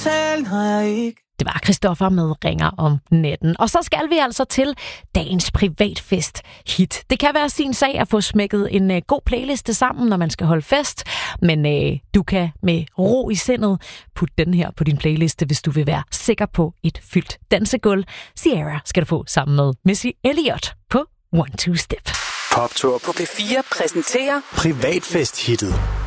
Det var Christoffer med Ringer om natten. Og så skal vi altså til dagens privatfest hit. Det kan være sin sag at få smækket en god playliste sammen, når man skal holde fest. Men du kan med ro i sindet putte den her på din playliste, hvis du vil være sikker på et fyldt dansegulv. Sierra skal du få sammen med Missy Elliott på One Two Step. Poptur på P4 præsenterer Privatfest hittet.